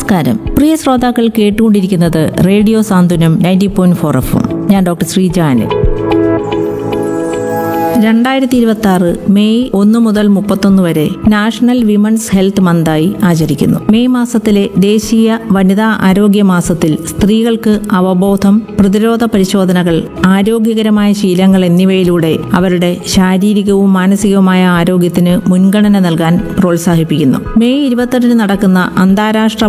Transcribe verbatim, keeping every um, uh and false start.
നമസ്കാരം. പ്രിയ ശ്രോതാക്കൾ കേട്ടുകൊണ്ടിരിക്കുന്നത് റേഡിയോ സാന്ത്വനം ninety point four F M. ഞാൻ ഡോക്ടർ ശ്രീജാനി. രണ്ടായിരത്തി ഇരുപത്തി ആറ് മെയ് ഒന്ന് മുതൽ മുപ്പത്തൊന്ന് വരെ നാഷണൽ വിമൻസ് ഹെൽത്ത് മന്തായി ആചരിക്കുന്നു. മെയ് മാസത്തിലെ ദേശീയ വനിതാ ആരോഗ്യ മാസത്തിൽ സ്ത്രീകൾക്ക് അവബോധം, പ്രതിരോധ പരിശോധനകൾ, ആരോഗ്യകരമായ ശീലങ്ങൾ എന്നിവയിലൂടെ അവരുടെ ശാരീരികവും മാനസികവുമായ ആരോഗ്യത്തിന് മുൻഗണന നൽകാൻ പ്രോത്സാഹിപ്പിക്കുന്നു. മെയ് ഇരുപത്തെട്ടിന് നടക്കുന്ന അന്താരാഷ്ട്ര